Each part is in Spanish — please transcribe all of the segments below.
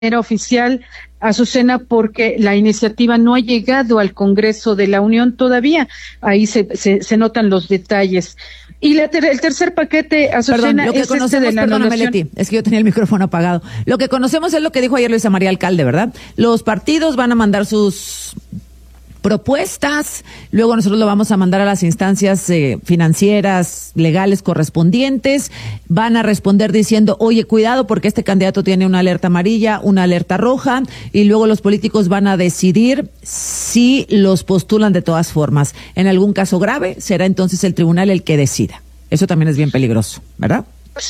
manera oficial, Azucena, porque la iniciativa no ha llegado al Congreso de la Unión todavía. Ahí se notan los detalles. Y el tercer paquete, Azucena, lo que conocemos, de la perdóname, anulación. Leti, es que yo tenía el micrófono apagado. Lo que conocemos es lo que dijo ayer Luisa María Alcalde, ¿verdad? Los partidos van a mandar sus propuestas, luego nosotros lo vamos a mandar a las instancias financieras, legales correspondientes, van a responder diciendo, oye, cuidado porque este candidato tiene una alerta amarilla, una alerta roja, y luego los políticos van a decidir si los postulan de todas formas. En algún caso grave, será entonces el tribunal el que decida. Eso también es bien peligroso, ¿verdad?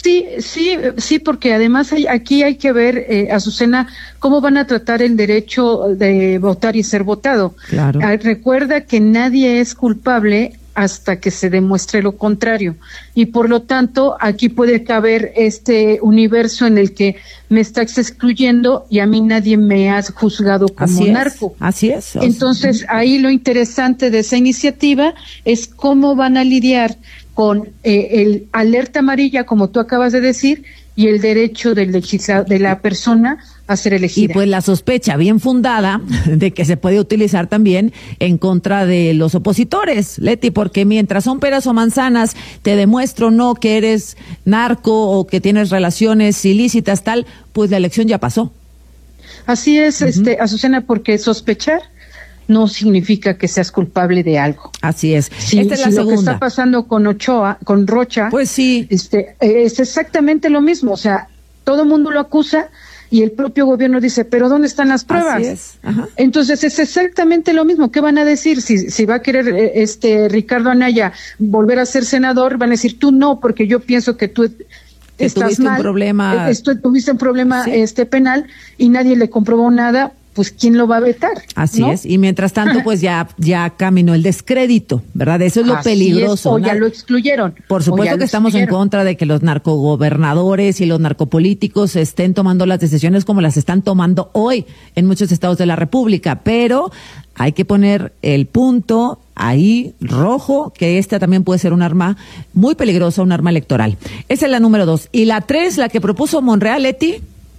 Sí, porque además aquí hay que ver, Azucena, cómo van a tratar el derecho de votar y ser votado. Claro. Recuerda que nadie es culpable hasta que se demuestre lo contrario. Y por lo tanto, aquí puede caber este universo en el que me estás excluyendo y a mí nadie me ha juzgado como narco. Así es. Entonces, ahí lo interesante de esa iniciativa es cómo van a lidiar con el alerta amarilla, como tú acabas de decir, y el derecho del de la persona a ser elegida. Y pues la sospecha bien fundada de que se puede utilizar también en contra de los opositores, Leti, porque mientras son peras o manzanas, te demuestro no que eres narco o que tienes relaciones ilícitas, tal, pues la elección ya pasó. Así es, Azucena, porque sospechar no significa que seas culpable de algo. Así es. Esta es la segunda. Lo que está pasando con Rocha, pues sí, es exactamente lo mismo. O sea, todo el mundo lo acusa y el propio gobierno dice, pero ¿dónde están las pruebas? Así es. Ajá. Entonces es exactamente lo mismo. ¿Qué van a decir? Si va a querer Ricardo Anaya volver a ser senador, van a decir, tú no, porque yo pienso que tú estás mal. Tuviste un problema sí. Penal y nadie le comprobó nada. Pues ¿quién lo va a vetar? Así ¿no? es, y mientras tanto pues ya caminó el descrédito, ¿verdad? Eso es lo peligroso. O ya lo excluyeron. Por supuesto que estamos en contra de que los narcogobernadores y los narcopolíticos estén tomando las decisiones como las están tomando hoy en muchos estados de la República, pero hay que poner el punto ahí rojo, que esta también puede ser un arma muy peligrosa, un arma electoral. Esa es la número 2. Y la 3, la que propuso Monreal, Leti.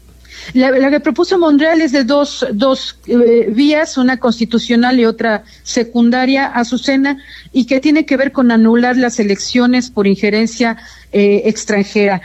La que propuso Monreal es de dos vías, una constitucional y otra secundaria, Azucena, y que tiene que ver con anular las elecciones por injerencia extranjera.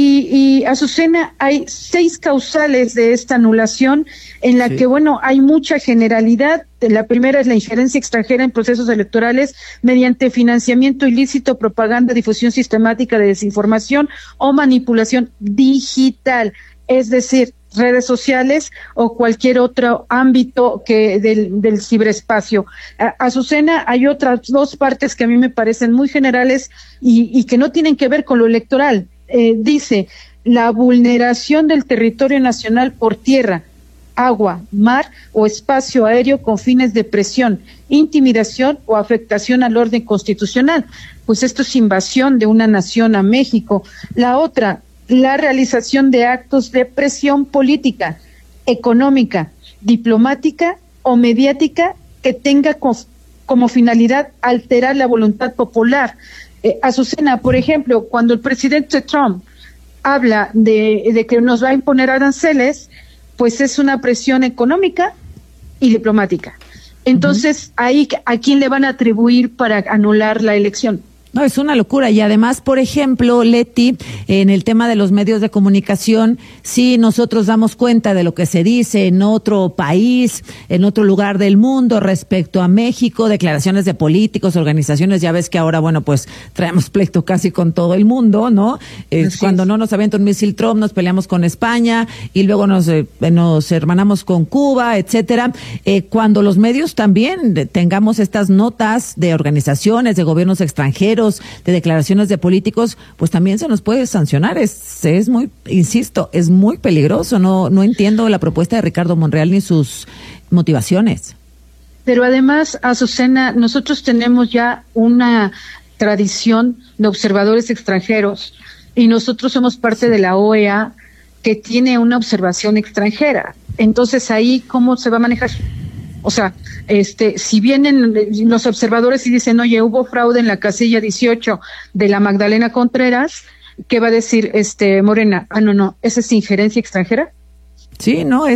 Y Azucena, hay 6 causales de esta anulación en la que, hay mucha generalidad. La primera es la injerencia extranjera en procesos electorales mediante financiamiento ilícito, propaganda, difusión sistemática de desinformación o manipulación digital. Es decir, redes sociales o cualquier otro ámbito del ciberespacio. Azucena, hay otras 2 partes que a mí me parecen muy generales y que no tienen que ver con lo electoral. Dice, la vulneración del territorio nacional por tierra, agua, mar o espacio aéreo con fines de presión, intimidación o afectación al orden constitucional. Pues esto es invasión de una nación a México. La otra, la realización de actos de presión política, económica, diplomática o mediática que tenga como finalidad alterar la voluntad popular. Azucena, por ejemplo, cuando el presidente Trump habla de que nos va a imponer aranceles, pues es una presión económica y diplomática. Entonces, ahí, ¿a quién le van a atribuir para anular la elección? No, es una locura. Y además, por ejemplo, Leti, en el tema de los medios de comunicación, sí nosotros damos cuenta de lo que se dice en otro país, en otro lugar del mundo respecto a México, declaraciones de políticos, organizaciones, ya ves que ahora, pues traemos pleito casi con todo el mundo, ¿no? Cuando no nos avienta un misil Trump, nos peleamos con España y luego nos hermanamos con Cuba, etcétera. Cuando los medios también tengamos estas notas de organizaciones, de gobiernos extranjeros, de declaraciones de políticos, pues también se nos puede sancionar. Es muy, insisto, es muy peligroso. No entiendo la propuesta de Ricardo Monreal ni sus motivaciones. Pero además, Azucena, nosotros tenemos ya una tradición de observadores extranjeros y nosotros somos parte de la OEA que tiene una observación extranjera. Entonces ahí, ¿cómo se va a manejar? O sea, si vienen los observadores y dicen, oye, hubo fraude en la casilla 18 de la Magdalena Contreras, ¿qué va a decir Morena? No, ¿esa es injerencia extranjera? Sí, no,